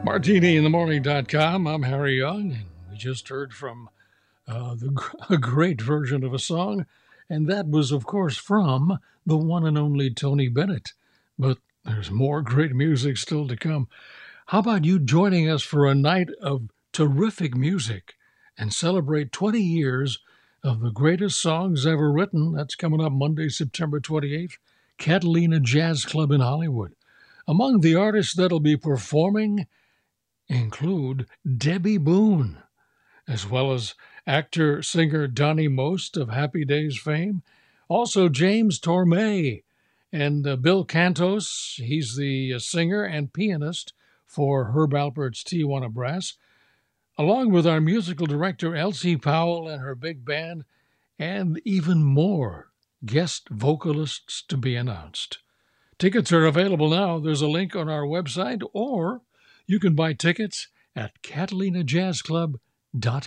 MartiniInTheMorning.com. I'm Harry Young, and we just heard from a great version of a song, and that was, of course, from the one and only Tony Bennett. But there's more great music still to come. How about you joining us for a night of terrific music and celebrate 20 years of the greatest songs ever written? That's coming up Monday, September 28th, Catalina Jazz Club in Hollywood. Among the artists that'll be performing include Debbie Boone, as well as actor-singer Donnie Most of Happy Days fame, also James Tormé and Bill Cantos. He's the singer and pianist for Herb Alpert's Tijuana Brass, along with our musical director Elsie Powell and her big band, and even more guest vocalists to be announced. Tickets are available now. There's a link on our website, or you can buy tickets at catalinajazzclub.com.